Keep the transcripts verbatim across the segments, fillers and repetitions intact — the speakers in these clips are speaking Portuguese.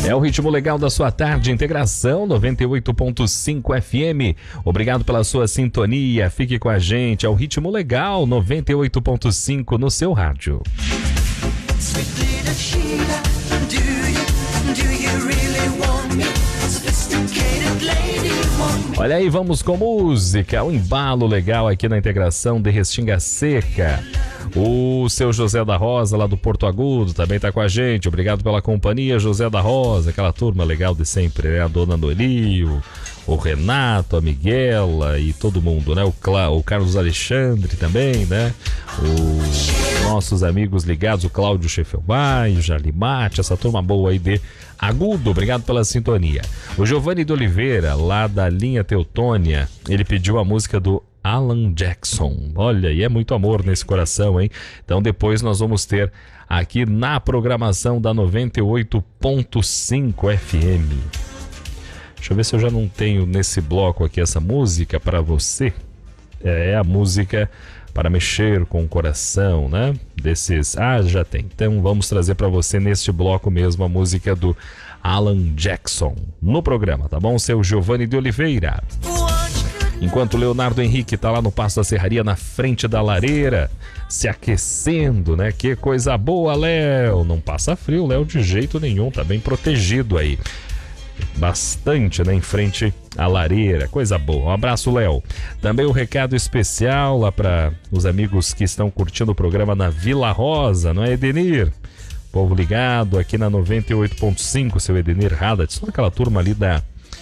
É o ritmo legal da sua tarde, Integração noventa e oito ponto cinco F M. Obrigado pela sua sintonia, fique com a gente. É o ritmo legal noventa e oito ponto cinco no seu rádio. Olha aí, vamos com música, um embalo legal aqui na Integração de Restinga Seca. O seu José da Rosa, lá do Porto Agudo, também tá com a gente. Obrigado pela companhia, José da Rosa, aquela turma legal de sempre, né? A dona Noeli, o, o Renato, a Miguela e todo mundo, né? O, Cla... o Carlos Alexandre também, né? Os nossos amigos ligados, o Cláudio Scheffelbein, o Jalimate, essa turma boa aí de Agudo, obrigado pela sintonia. O Giovanni de Oliveira, lá da linha Teutônia, ele pediu a música do Alan Jackson. Olha, e é muito amor nesse coração, hein? Então depois nós vamos ter aqui na programação da noventa e oito ponto cinco F M. Deixa eu ver se eu já não tenho nesse bloco aqui essa música para você. É a música para mexer com o coração, né? Desses... Ah, já tem. Então vamos trazer para você neste bloco mesmo a música do Alan Jackson no programa, tá bom? Seu Giovanni de Oliveira. Enquanto o Leonardo Henrique tá lá no Passo da Serraria, na frente da lareira, se aquecendo, né? Que coisa boa, Léo! Não passa frio, Léo, de jeito nenhum, tá bem protegido aí. Bastante, né? Em frente à lareira, coisa boa. Um abraço, Léo. Também um recado especial lá para os amigos que estão curtindo o programa na Vila Rosa, não é, Edenir? Povo ligado aqui na noventa e oito ponto cinco, seu Edenir Haddad, toda aquela turma ali da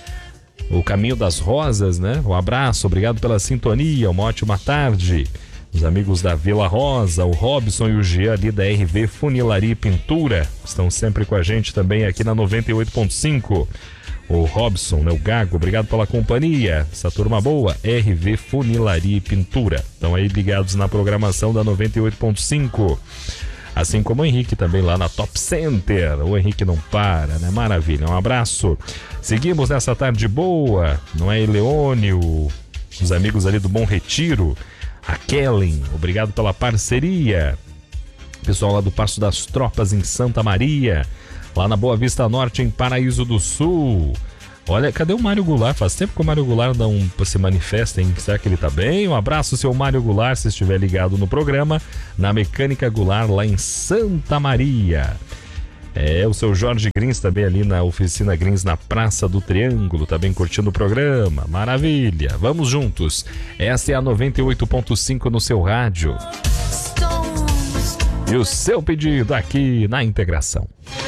O Caminho das Rosas, né? Um abraço, obrigado pela sintonia, uma ótima tarde. Os amigos da Vila Rosa, o Robson e o Jean ali da R V Funilaria e Pintura, estão sempre com a gente também aqui na noventa e oito ponto cinco. O Robson, né? O Gago, obrigado pela companhia. Essa turma boa, R V Funilaria e Pintura. Estão aí ligados na programação da noventa e oito ponto cinco. Assim como o Henrique também lá na Top Center. O Henrique não para, né? Maravilha, um abraço. Seguimos nessa tarde boa, não é, Eleônio? Os amigos ali do Bom Retiro. A Kellen, obrigado pela parceria. Pessoal lá do Passo das Tropas em Santa Maria. Lá na Boa Vista Norte, em Paraíso do Sul. Olha, cadê o Mário Goulart? Faz tempo que o Mário Goulart não se manifesta, hein? Será que ele tá bem? Um abraço, seu Mário Goulart, se estiver ligado no programa, na Mecânica Goulart, lá em Santa Maria. É, o seu Jorge Grins também ali na Oficina Grins, na Praça do Triângulo, também curtindo o programa. Maravilha, vamos juntos. Essa é a noventa e oito ponto cinco no seu rádio. E o seu pedido aqui na Integração.